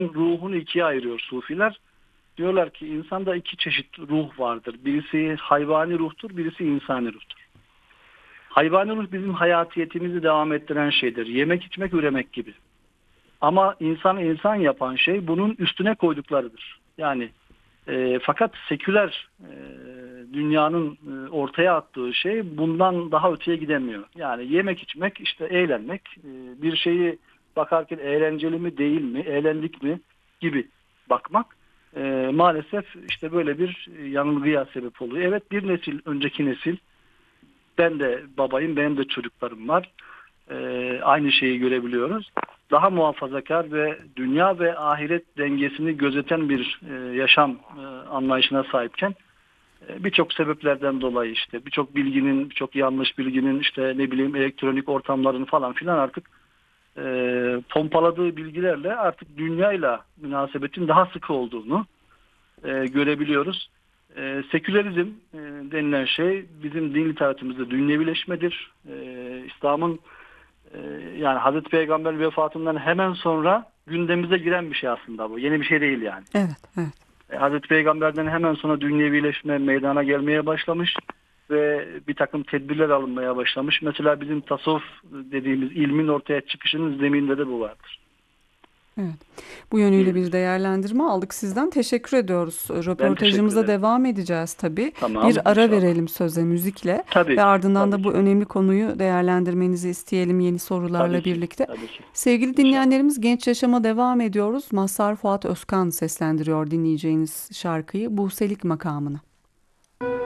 ruhunu ikiye ayırıyor Sufiler. Diyorlar ki insanda iki çeşit ruh vardır. Birisi hayvani ruhtur, birisi insani ruhtur. Hayvani ruh bizim hayatiyetimizi devam ettiren şeydir. Yemek, içmek, üremek gibi. Ama insanı insan yapan şey bunun üstüne koyduklarıdır. Yani fakat seküler dünyanın ortaya attığı şey bundan daha öteye gidemiyor. Yani yemek, içmek, işte eğlenmek, bir şeyi bakarken eğlenceli mi değil mi, eğlendik mi gibi bakmak maalesef işte böyle bir yanılgıya sebep oluyor. Evet, bir nesil önceki nesil, ben de babayım, benim de çocuklarım var. Aynı şeyi görebiliyoruz. Daha muhafazakar ve dünya ve ahiret dengesini gözeten bir yaşam anlayışına sahipken birçok sebeplerden dolayı işte birçok bilginin, birçok yanlış bilginin, işte ne bileyim elektronik ortamların falan filan artık pompaladığı bilgilerle artık dünyayla münasebetin daha sıkı olduğunu görebiliyoruz. Sekülerizm denilen şey bizim din literatürümüzde dünyevileşmedir. İslam'ın e, yani Hazreti Peygamber vefatından hemen sonra gündemimize giren bir şey aslında bu. Yeni bir şey değil yani. Evet, evet. Hazreti Peygamber'den hemen sonra dünyevileşme meydana gelmeye başlamış ve bir takım tedbirler alınmaya başlamış. Mesela bizim tasavvuf dediğimiz ilmin ortaya çıkışının zemininde de bu vardır Evet. Bu yönüyle bir diyebiliriz. değerlendirme aldık sizden. Teşekkür ediyoruz. Ben teşekkür Röportajımıza ederim. devam edeceğiz tabii. Tamam, Bir ara inşallah. verelim söze müzikle ve Tabii ki, ardından tabii da bu ki, önemli konuyu değerlendirmenizi isteyelim yeni tabii sorularla ki, birlikte. tabii ki. Sevgili İnşallah. dinleyenlerimiz, Genç Yaşam'a devam ediyoruz. Mazhar Fuat Özkan seslendiriyor dinleyeceğiniz şarkıyı, Buselik makamını.